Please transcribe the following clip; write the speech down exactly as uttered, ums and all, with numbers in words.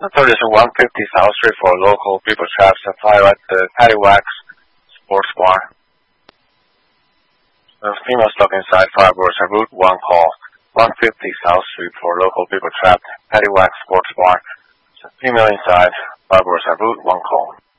So this is one fifty South Street for local people trapped supply at the Paddywhack Sports Bar. The female stuck inside Fireworks and Route one call. one fifty South Street for local people trapped Paddywhack Sports Bar. Female inside Fireworks and Route one call.